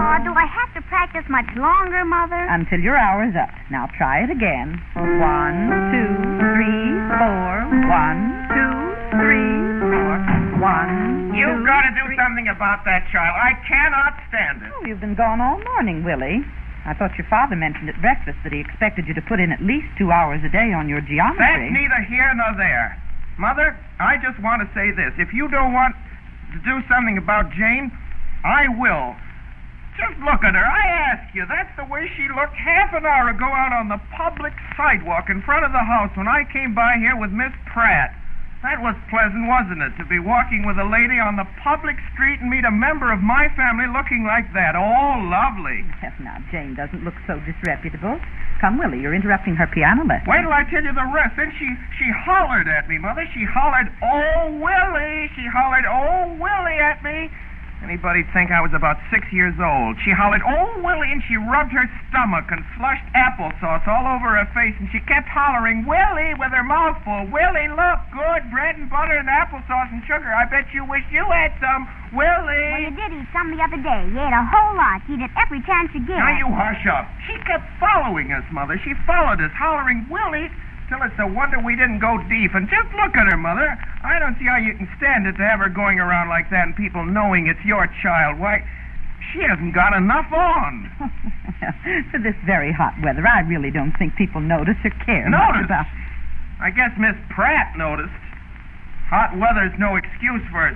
Oh, do I have to practice much longer, Mother? Until your hour's up. Now try it again. 1, 2, 3, 4. 1, 2, 3, 4. 1, You've got to do something about that child. I cannot stand it. Oh, you've been gone all morning, Willie. I thought your father mentioned at breakfast that he expected you to put in at least 2 hours a day on your geometry. That's neither here nor there. Mother, I just want to say this. If you don't want to do something about Jane, I will. Just look at her. I ask you, that's the way she looked half an hour ago out on the public sidewalk in front of the house when I came by here with Miss Pratt. That was pleasant, wasn't it, to be walking with a lady on the public street and meet a member of my family looking like that? Oh, lovely. Yes, now, Jane doesn't look so disreputable. Come, Willie, you're interrupting her piano lesson. Wait till I tell you the rest. Then she hollered at me, Mother. She hollered, "Oh, Willie!" She hollered, "Oh, Willie!" at me. Anybody'd think I was about 6 years old. She hollered, "Oh, Willie," and she rubbed her stomach and flushed applesauce all over her face, and she kept hollering, "Willie," with her mouth full. "Willie, look, good bread and butter and applesauce and sugar. I bet you wish you had some, Willie." Well, you did eat some the other day. You ate a whole lot. You ate it every chance you get. Now you hush up. She kept following us, Mother. She followed us, hollering, "Willie," till it's a wonder we didn't go deep. And just look at her, Mother. I don't see how you can stand it to have her going around like that and people knowing it's your child. Why, she hasn't got enough on. For this very hot weather, I really don't think people notice or care much Notice? about... I guess Miss Pratt noticed. Hot weather's no excuse for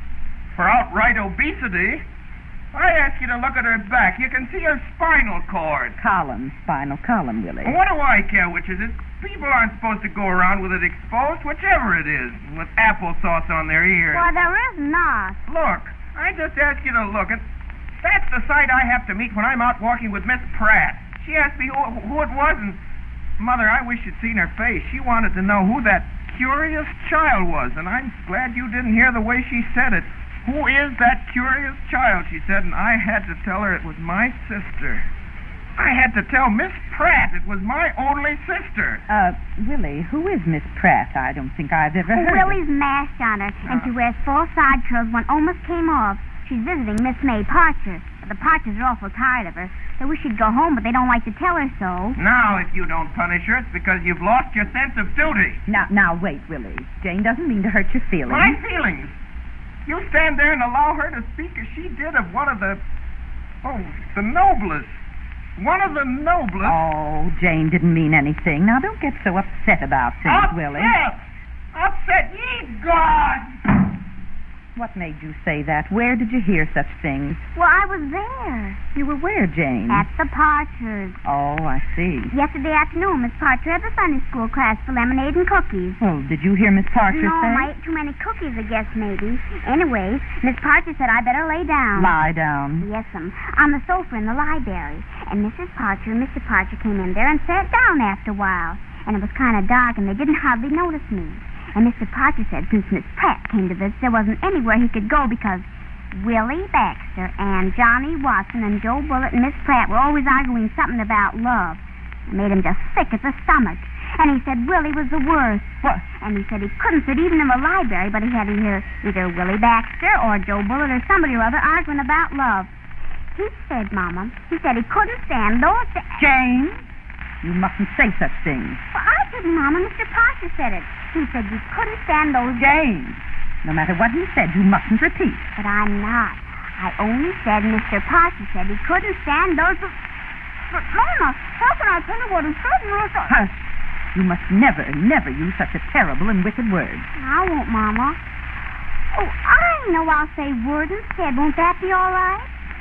outright obesity. I ask you to look at her back. You can see her spinal cord. Spinal column, Willie. Well, what do I care which is it? People aren't supposed to go around with it exposed, whichever it is, with applesauce on their ears. Well, there is not. Look, I just ask you to look, and that's the sight I have to meet when I'm out walking with Miss Pratt. She asked me who it was, and, Mother, I wish you'd seen her face. She wanted to know who that curious child was, and I'm glad you didn't hear the way she said it. "Who is that curious child?" she said, and I had to tell her it was my sister. I had to tell Miss Pratt it was my only sister. Willie, who is Miss Pratt? I don't think I've ever heard Willie's masked on her, and she wears 4 side curls. One almost came off. She's visiting Miss May Parcher. The Parchers are awful tired of her. They wish she'd go home, but they don't like to tell her so. Now, if you don't punish her, it's because you've lost your sense of duty. Now, wait, Willie. Jane doesn't mean to hurt your feelings. My feelings? You stand there and allow her to speak as she did of one of the noblest. One of the noblest. Oh, Jane didn't mean anything. Now, don't get so upset about things, Willie. Upset, ye God! What made you say that? Where did you hear such things? Well, I was there. You were where, Jane? At the Parchers. Oh, I see. Yesterday afternoon, Miss Parcher had the Sunday school class for lemonade and cookies. Oh, did you hear Miss Parcher No, say? I ate too many cookies, I guess, maybe. Anyway, Miss Parcher said I better lay down. Lie down. Yes'm, on the sofa in the library. And Mrs. Parcher and Mr. Parcher came in there and sat down after a while. And it was kind of dark, and they didn't hardly notice me. And Mr. Parcher said since Miss Pratt came to visit, there wasn't anywhere he could go because Willie Baxter and Johnny Watson and Joe Bullitt and Miss Pratt were always arguing something about love. It made him just sick at the stomach. And he said Willie was the worst. What? And he said he couldn't sit even in the library, but he had to hear either Willie Baxter or Joe Bullitt or somebody or other arguing about love. He said, Mama, he said he couldn't stand those... Jane, you mustn't say such things. Well, I didn't, Mama. Mr. Parcher said it. He said you couldn't stand those... Jane, no matter what he said, you mustn't repeat. But I'm not. I only said Mr. Parcher said he couldn't stand those... But, Mama, how can I tell you what he said? Hush. You must never, never use such a terrible and wicked word. I won't, Mama. Oh, I know I'll say word instead. Won't that be all right?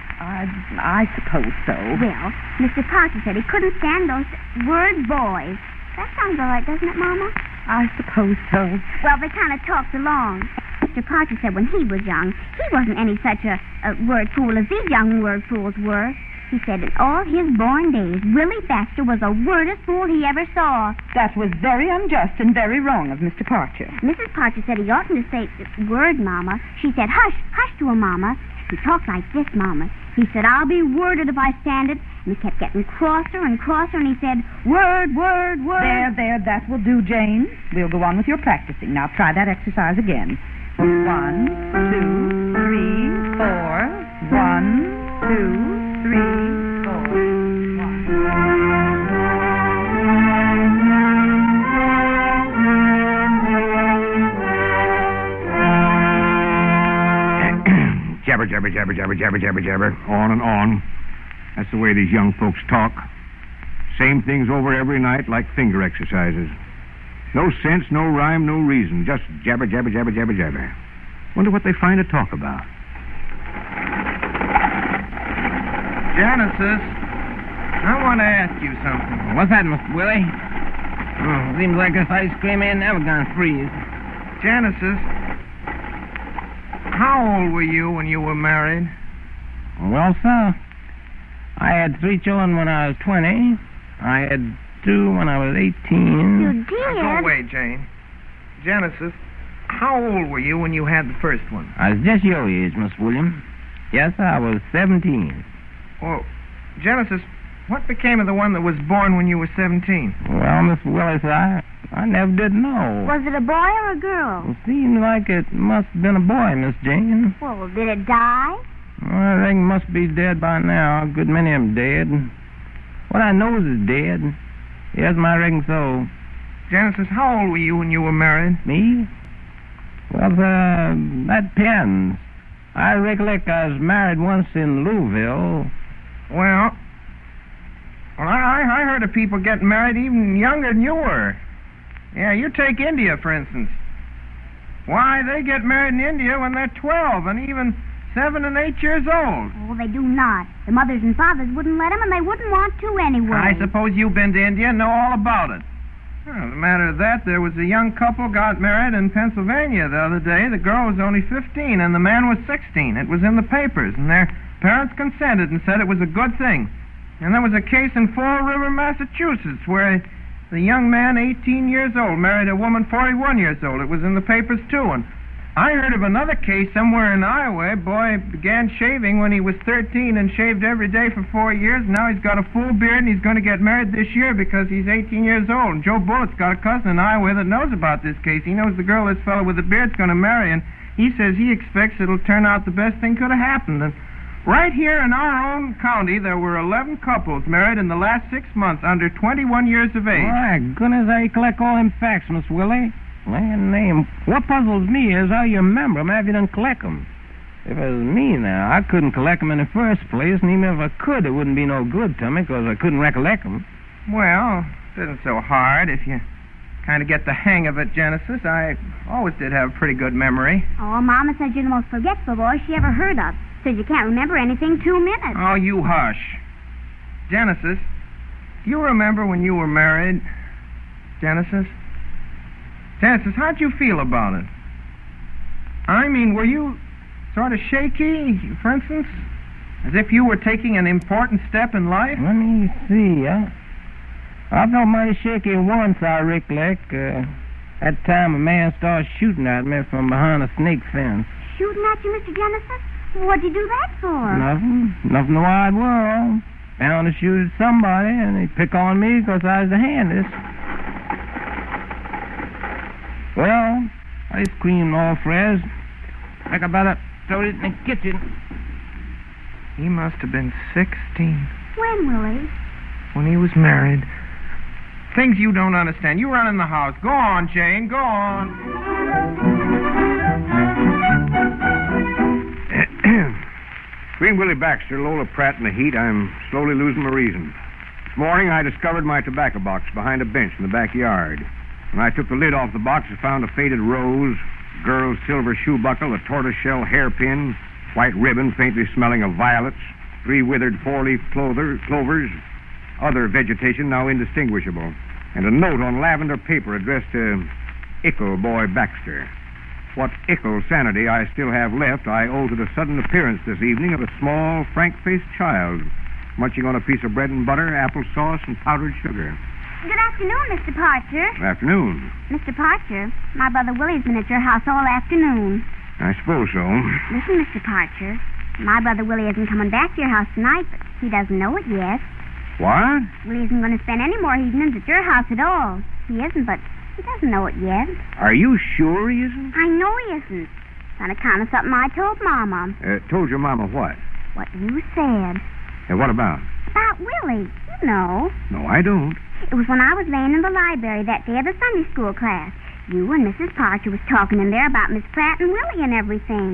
I suppose so. Well, Mr. Parcher said he couldn't stand those word boys. That sounds all right, doesn't it, Mama? I suppose so. Well, they kind of talked along. Mr. Parcher said when he was young, he wasn't any such a word fool as these young word fools were. He said in all his born days, Willie Baxter was the wordest fool he ever saw. That was very unjust and very wrong of Mr. Parcher. Mrs. Parcher said he oughtn't to say word, Mama. She said, hush, hush to him, Mama. He talked like this, Mama. He said, I'll be worded if I stand it. And he kept getting crosser and crosser, and he said, word, word, word. There, that will do, Jane. We'll go on with your practicing. Now try that exercise again. 1, 2, 3, 4. 1, 2, jabber, jabber, jabber, jabber, jabber, jabber, jabber. On and on. That's the way these young folks talk. Same things over every night like finger exercises. No sense, no rhyme, no reason. Just jabber, jabber, jabber, jabber, jabber. Wonder what they find to talk about. Genesis, I want to ask you something. What's that, Mr. Willie? Seems like this ice cream ain't never gonna freeze. Genesis, how old were you when you were married? Well, sir, I had 3 children when I was 20. I had 2 when I was 18. You did? Go away, Jane. Genesis, how old were you when you had the first one? I was just your age, Miss William. Yes, sir, I was 17. Well, Genesis, what became of the one that was born when you were 17? Well, Miss Willis, I never did know. Was it a boy or a girl? It seemed like it must have been a boy, Miss Jane. Well, did it die? Well, I think it must be dead by now. A good many of them dead. What I knows is dead. Yes, I reckon so. Genesis, how old were you when you were married? Me? Well, sir, that depends. I recollect I was married once in Louisville. Well, I heard of people getting married even younger than you were. Yeah, you take India, for instance. Why, they get married in India when they're 12 and even 7 and 8 years old. Oh, they do not. The mothers and fathers wouldn't let them, and they wouldn't want to anyway. I suppose you've been to India and know all about it. Well, the matter of that, there was a young couple got married in Pennsylvania the other day. The girl was only 15 and the man was 16. It was in the papers, and their parents consented and said it was a good thing. And there was a case in Fall River, Massachusetts, where the young man, 18 years old, married a woman 41 years old. It was in the papers, too. And I heard of another case somewhere in Iowa. A boy began shaving when he was 13 and shaved every day for 4 years. Now he's got a full beard, and he's going to get married this year because he's 18 years old. And Joe Bullett's got a cousin in Iowa that knows about this case. He knows the girl this fellow with the beard's going to marry, and he says he expects it'll turn out the best thing could have happened. And right here in our own county, there were 11 couples married in the last 6 months under 21 years of age. My goodness, how you collect all them facts, Miss Willie? Land name. What puzzles me is how you remember them after you done collect them. If it was me now, I couldn't collect them in the first place, and even if I could, it wouldn't be no good to me because I couldn't recollect them. Well, it isn't so hard if you kind of get the hang of it, Genesis. I always did have a pretty good memory. Oh, Mama says you're the most forgetful boy she ever heard of. Says you can't remember anything 2 minutes. Oh, you hush. Genesis, do you remember when you were married? Genesis? Genesis, how'd you feel about it? I mean, were you sort of shaky, for instance? As if you were taking an important step in life? Let me see, I felt mighty shaky once, I recollect. That time a man started shooting at me from behind a snake fence. Shooting at you, Mr. Genesis? What'd you do that for? Nothing in the wide world. Bound to shoot at somebody, and they pick on me because I was the handless. Well, ice cream all fresh. Like I better throw it in the kitchen. He must have been 16 When, Willie? when he was married. Things you don't understand. You run in the house. Go on, Jane. Go on. Between Willie Baxter, Lola Pratt, and the heat, I'm slowly losing my reason. This morning, I discovered my tobacco box behind a bench in the backyard. When I took the lid off the box, I found a faded rose, girl's silver shoe buckle, a tortoiseshell hairpin, white ribbon faintly smelling of violets, 3 withered 4-leaf clovers, other vegetation now indistinguishable, and a note on lavender paper addressed to Ickle Boy Baxter. What ickle sanity I still have left I owe to the sudden appearance this evening of a small, frank-faced child, munching on a piece of bread and butter, applesauce, and powdered sugar. Good afternoon, Mr. Parcher. Good afternoon. Mr. Parcher, my brother Willie's been at your house all afternoon. I suppose so. Listen, Mr. Parcher, my brother Willie isn't coming back to your house tonight, but he doesn't know it yet. What? Willie isn't going to spend any more evenings at your house at all. He isn't, but he doesn't know it yet. Are you sure he isn't? I know he isn't. On account of something I told Mama. Told your mama what? What you said. What about? About Willie. You know. No, I don't. It was when I was laying in the library that day of the Sunday school class. You and Mrs. Parcher was talking in there about Miss Pratt and Willie and everything.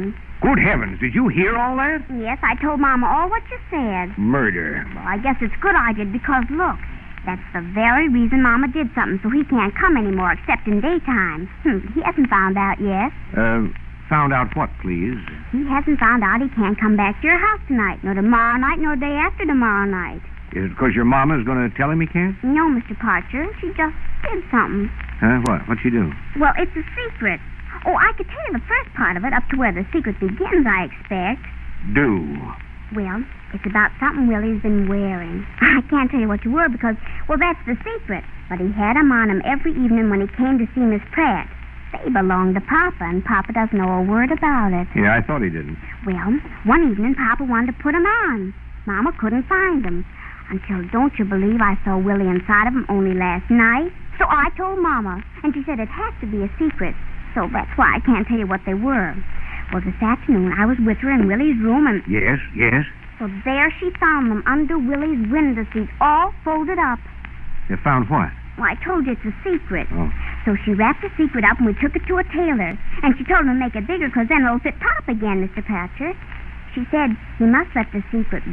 Good heavens, did you hear all that? Yes, I told Mama all what you said. Murder. Well, I guess it's good I did because, look, that's the very reason Mama did something so he can't come anymore except in daytime. He hasn't found out yet. Found out what, please? He hasn't found out he can't come back to your house tonight, nor tomorrow night, nor day after tomorrow night. Is it because your mama's going to tell him he can't? No, Mr. Parcher. She just did something. Huh? What? What'd she do? Well, it's a secret. Oh, I could tell you the first part of it, up to where the secret begins, I expect. Do. Well, it's about something Willie's been wearing. I can't tell you what you were because, well, that's the secret. But he had 'em on him every evening when he came to see Miss Pratt. They belong to Papa, and Papa doesn't know a word about it. Yeah, I thought he didn't. Well, one evening Papa wanted to put 'em on. Mama couldn't find 'em. Until, don't you believe, I saw Willie inside of 'em only last night. So I told Mama, and she said it had to be a secret. So that's why I can't tell you what they were. Well, this afternoon I was with her in Willie's room, and Yes. so there she found them under Willie's window seat, all folded up. You found what? Well, I told you it's a secret. Oh. So she wrapped the secret up, and we took it to a tailor. And she told him to make it bigger, because then it'll fit Pop again, Mr. Patcher. She said he must let the secret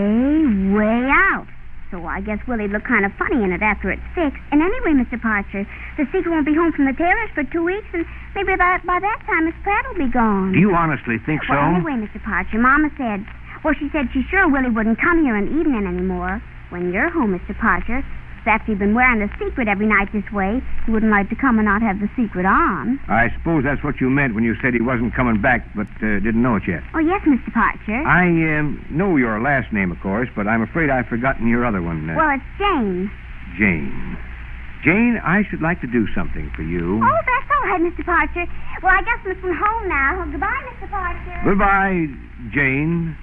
way out. So I guess Willie'd look kind of funny in it after it's fixed. And anyway, Mr. Parcher, the secret won't be home from the tailor's for 2 weeks, and maybe by that time Miss Pratt will be gone. Do you honestly think so? Well, anyway, Mr. Parcher, Mama said, she said she's sure Willie wouldn't come here in the evening anymore. When you're home, Mr. Parcher, after you've been wearing the secret every night this way, he wouldn't like to come and not have the secret on. I suppose that's what you meant when you said he wasn't coming back, but didn't know it yet. Oh, yes, Mr. Parcher. I know your last name, of course, but I'm afraid I've forgotten your other one. Well, it's Jane. Jane. Jane, I should like to do something for you. Oh, that's all right, Mr. Parcher. Well, I guess I'm from home now. Goodbye, Mr. Parcher. Goodbye, Jane.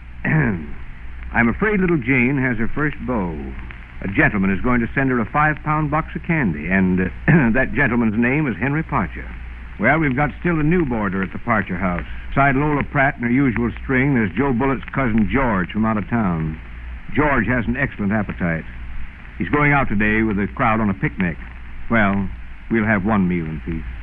I'm afraid little Jane has her first beau. A gentleman is going to send her a 5-pound box of candy, and that gentleman's name is Henry Parcher. Well, we've got still a new boarder at the Parcher house. Beside Lola Pratt and her usual string, there's Joe Bullett's cousin George from out of town. George has an excellent appetite. He's going out today with a crowd on a picnic. Well, we'll have one meal in peace.